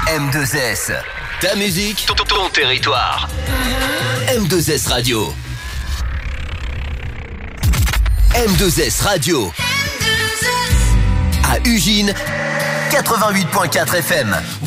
M2S. Ta musique, ton territoire. M2S Radio. M2S Radio. À Ugine, 88.4 FM.